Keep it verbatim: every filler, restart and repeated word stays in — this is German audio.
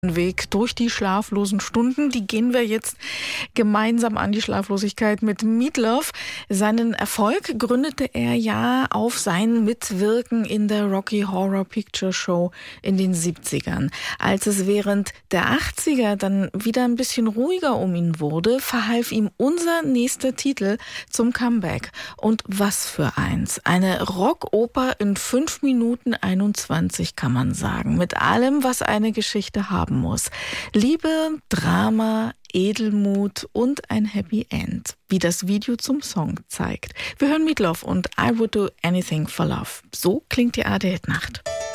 Weg durch die schlaflosen Stunden. Die gehen wir jetzt gemeinsam an, die Schlaflosigkeit, mit Meatloaf. Seinen Erfolg gründete er ja auf sein Mitwirken in der Rocky Horror Picture Show in den siebzigern. Als es während der achtziger dann wieder ein bisschen ruhiger um ihn wurde, verhalf ihm unser nächster Titel zum Comeback. Und was für eins. Eine Rockoper in fünf Minuten einundzwanzig, kann man sagen. Mit allem, was eine Geschichte haben muss. Liebe, Drama, Edelmut und ein Happy End, wie das Video zum Song zeigt. Wir hören Meatloaf und I Would Do Anything for Love. So klingt die A R D Hit Nacht.